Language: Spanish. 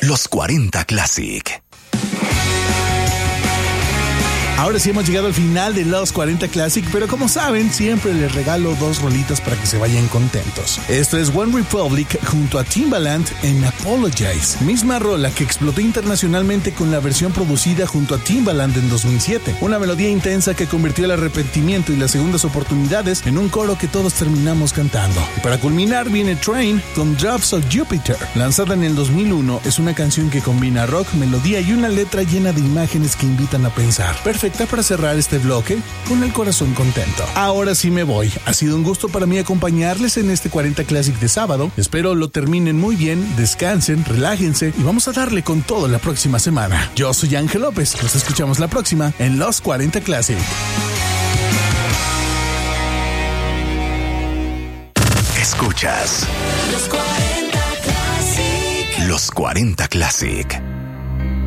Los 40 Classic. Ahora sí hemos llegado al final de Los 40 Classic, pero como saben, siempre les regalo 2 rolitas para que se vayan contentos. Esto es One Republic junto a Timbaland en Apologize, misma rola que explotó internacionalmente con la versión producida junto a Timbaland en 2007. Una melodía intensa que convirtió el arrepentimiento y las segundas oportunidades en un coro que todos terminamos cantando. Y para culminar viene Train con Drops of Jupiter. Lanzada en el 2001, es una canción que combina rock, melodía y una letra llena de imágenes que invitan a pensar. Perfecta para cerrar este bloque con el corazón contento. Ahora sí me voy. Ha sido un gusto para mí acompañarles en este 40 Classic de sábado. Espero lo terminen muy bien, descansen, relájense y vamos a darle con todo la próxima semana. Yo soy Ángel López. Nos escuchamos la próxima en Los 40 Classic. Escuchas Los 40 Classic. Los 40 Classic.